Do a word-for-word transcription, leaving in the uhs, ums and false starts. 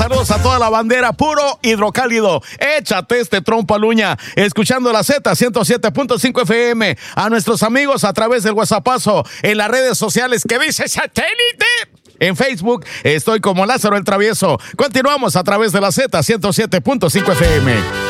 Saludos a toda la bandera, puro hidrocálido. Échate este trompo a luña, escuchando la Z ciento siete punto cinco F M. A nuestros amigos a través del WhatsAppazo, en las redes sociales que dice satélite. En Facebook estoy como Lázaro el Travieso. Continuamos a través de la Z ciento siete punto cinco F M.